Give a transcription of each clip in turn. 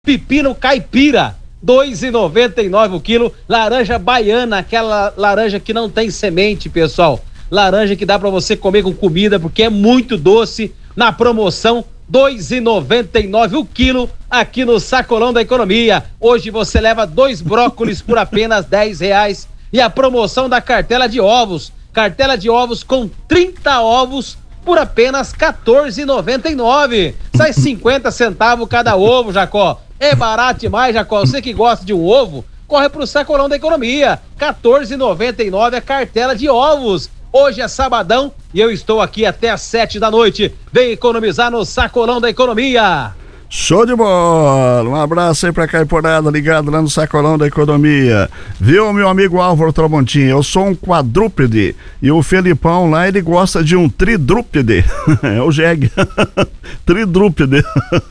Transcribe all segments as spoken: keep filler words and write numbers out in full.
Pepino caipira, dois reais e noventa e nove centavos o quilo. Laranja baiana, aquela laranja que não tem semente, pessoal. Laranja que dá pra você comer com comida porque é muito doce. Na promoção, dois reais e noventa e nove centavos o quilo aqui no Sacolão da Economia. Hoje você leva dois brócolis por apenas dez reais. E a promoção da cartela de ovos. Cartela de ovos com trinta ovos por apenas quatorze reais e noventa e nove centavos. Sai cinquenta centavos cada ovo, Jacó. É barato demais, Jacó. Você que gosta de um ovo, corre pro Sacolão da Economia. quatorze reais e noventa e nove centavos a cartela de ovos. Hoje é sabadão e eu estou aqui até às sete da noite. Vem economizar no Sacolão da Economia. Show de bola, um abraço aí pra Caiporada, ligado lá no Sacolão da Economia. Viu, meu amigo Álvaro Tramontim, eu sou um quadrúpede e o Felipão lá, ele gosta de um tridrúpede. É o jegue. Tridrúpede.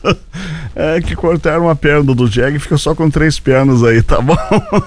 É que cortaram a perna do jegue e fica só com três pernas aí, tá bom?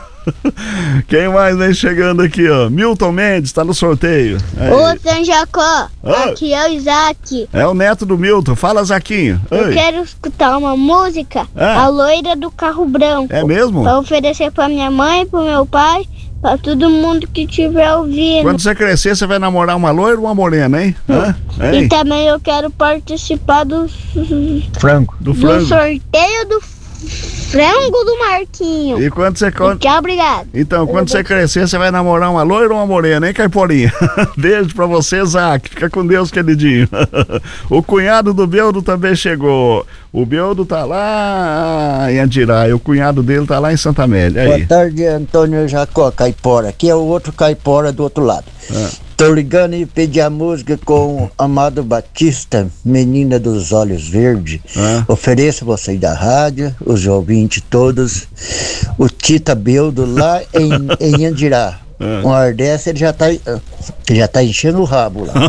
Quem mais vem chegando aqui, ó? Milton Mendes, tá no sorteio. Aí. Ô, San Jacó, Oi. aqui é o Isaac. É o neto do Milton, fala, Zaquinho. Eu Oi. quero escutar uma música, Ah. A Loira do Carro Branco. É mesmo? Pra oferecer pra minha mãe, pro meu pai, pra todo mundo que estiver ouvindo. Quando você crescer, você vai namorar uma loira ou uma morena, hein? Hã? E Hein? também eu quero participar do, Frango. Do do frango. sorteio do frango do Marquinho. E quando você... Con... Tchau, obrigado. Então, quando você crescer, você vai namorar uma loira ou uma morena, hein, Caiporinha? Beijo pra você, Zac. Fica com Deus, queridinho. O cunhado do Beldo também chegou. O Beldo tá lá em Andirá e o cunhado dele tá lá em Santa Amélia. Aí. Boa tarde, Antônio Jacó, Caipora. Aqui é o outro Caipora do outro lado. Ah. Tô ligando e pedi a música com Amado Batista, Menina dos Olhos Verdes. Ah. Ofereço vocês da rádio, os ouvintes todos, o Tita Beldo lá em, em Andirá. Ah. Um ar dessa ele já tá, já tá enchendo o rabo lá.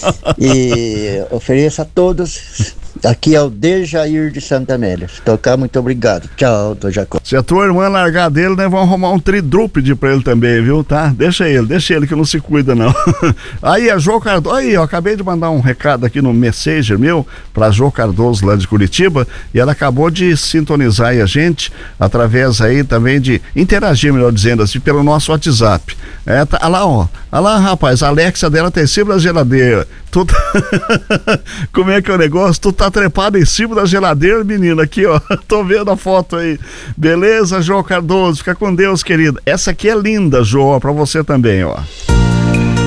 E ofereço a todos. Aqui é o Dejair de Santa Amélia. Se tocar, muito obrigado. Tchau, Tô Jacó. Se a tua irmã largar dele, né, vão arrumar um tridrúpede pra ele também, viu, tá? Deixa ele, deixa ele que não se cuida, não. Aí, a Jô Cardoso, aí, eu acabei de mandar um recado aqui no Messenger meu, pra Jô Cardoso lá de Curitiba, e ela acabou de sintonizar aí a gente, através aí também de interagir, melhor dizendo assim, pelo nosso WhatsApp. É, tá, olha lá, ó, olha lá, rapaz, a Alexa dela tá em cima da geladeira. Tu tá... Como é que é o negócio? Tu tá trepado em cima da geladeira, menina, aqui, ó. Tô vendo a foto aí. Beleza, Jô Cardoso? Fica com Deus, querido. Essa aqui é linda, Jô, pra você também, ó.